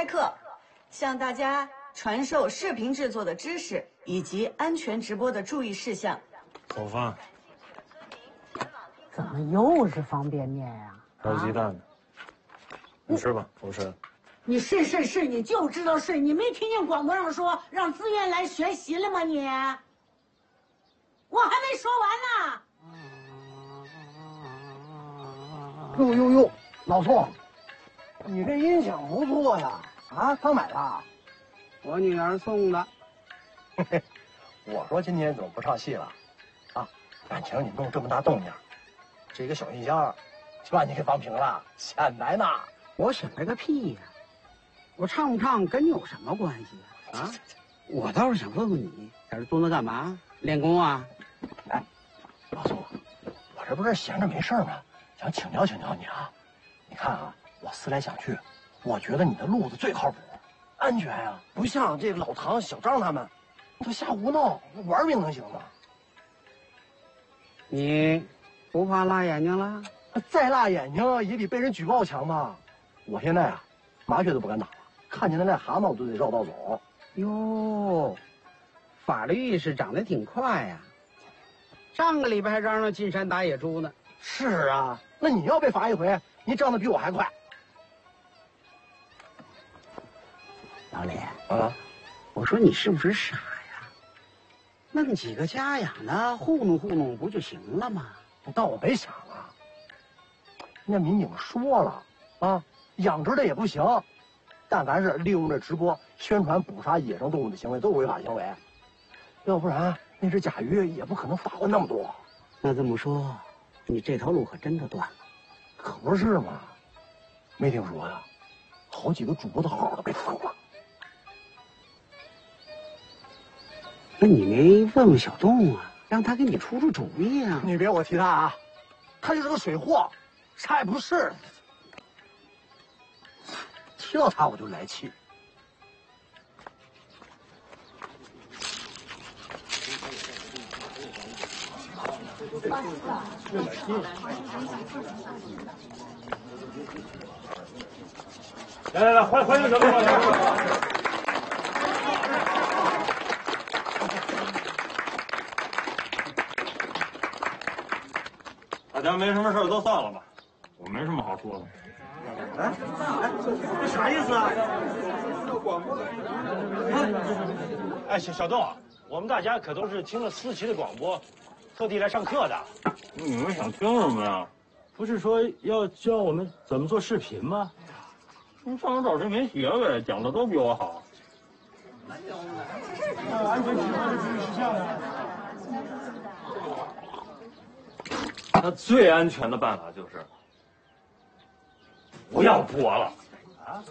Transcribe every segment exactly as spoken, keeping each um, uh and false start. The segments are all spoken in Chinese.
开课，向大家传授视频制作的知识以及安全直播的注意事项。 走饭。 怎么又是方便面呀、 啊？还有鸡蛋呢。你吃吧，我吃。 你睡睡睡，你就知道睡！你没听见广播上说让自愿来学习了吗你？我还没说完呢。哟哟哟，老宋，你这音响不错呀！啊，刚买的？ 我女儿送的。 嘿嘿，我说今天怎么不唱戏了？啊，感情你弄这么大动静，这个小音箱就把你给放平了，显摆呢。 我显摆个屁呀！我唱不唱跟你有什么关系啊？啊，我倒是想问问你，在这蹲着干嘛？练功啊？ 哎，老宋，我这不是闲着没事吗？想请教请教你啊。你看啊，我思来想去，我觉得你的路子最靠谱，安全呀、啊，不像这个老唐、小张他们，都瞎胡闹，玩命能行吗？ 你不怕辣眼睛了？ 再辣眼睛也比被人举报强吧？我现在啊，麻雀都不敢打了，看见那癞蛤蟆我都得绕道走。 哟，法律意识长得挺快呀、啊！上个礼拜还嚷嚷进山打野猪呢。 是啊，那你要被罚一回，你长得比我还快。 老李啊， 我说你是不是傻呀？弄几个家养的糊弄糊弄不就行了吗？ 但我没想啊，人家民警说了啊，养殖的也不行，但凡是利用这直播宣传捕杀野生动物的行为都是违法行为，要不然那只甲鱼也不可能罚款那么多。 那这么说，你这条路可真的断了。 可不是嘛，没听说呀，好几个主播的号都被封了。 那你没问问小洞啊，让他给你出出主意啊？ 你别我提他啊，他就是个水货，啥也不是。提到他我就来气。 来来来，欢欢迎小东！大家没什么事都散了吧，我没什么好说的。 哎哎，这啥意思啊？ 哎，小小豆，我们大家可都是听了思琪的广播，特地来上课的。 你们想听什么呀？不是说要教我们怎么做视频吗？你上哪找谁没学呗？讲的都比我好。 安全提高的注意事项呢？ 那最安全的办法就是不要播了。啊？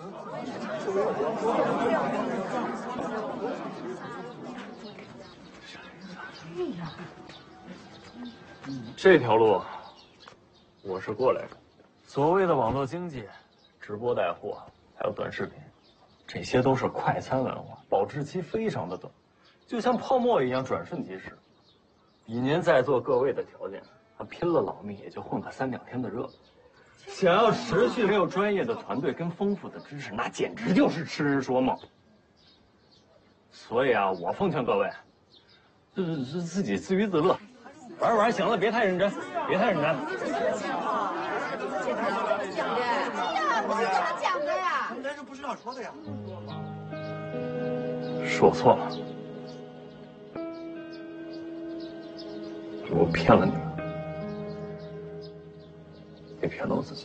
这条路我是过来的。所谓的网络经济，直播带货，还有短视频，这些都是快餐文化，保质期非常的短，就像泡沫一样转瞬即逝。以您在座各位的条件，他拼了老命也就混个三两天的热。想要持续没有专业的团队跟丰富的知识，那简直就是痴人说梦。所以啊，我奉劝各位，就是是自己自娱自乐，玩玩行了，别太认真，别太认真。 讲的，哎呀，不是他讲的呀。 咱是不知道说的呀。 是我错了，我骗了你们，也骗了我自己。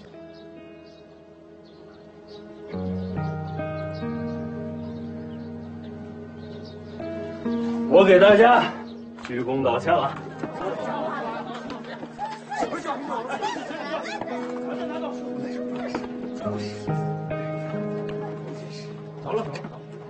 我给大家鞠躬道歉了。 不是叫你走了。